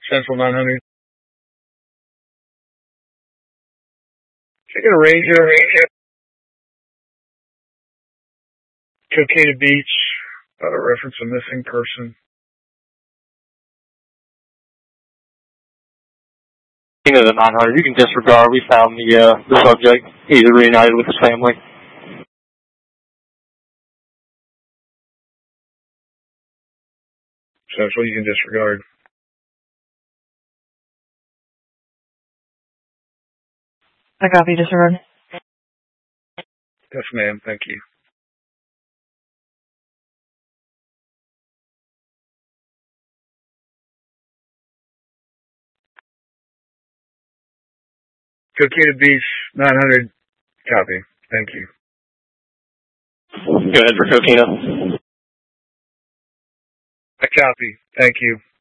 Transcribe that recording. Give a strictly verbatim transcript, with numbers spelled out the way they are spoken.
Central nine hundred. Can I get a Ranger? Ranger. Coquina Beach. Uh, reference a missing person. You know the nine hundred. You can disregard. We found the uh, the subject. He's reunited with his family. Central, you can disregard. I copy, disregard. Yes, ma'am. Thank you. Coquina Beach, nine hundred. Copy. Thank you. Go ahead for Coquina. I copy. Thank you.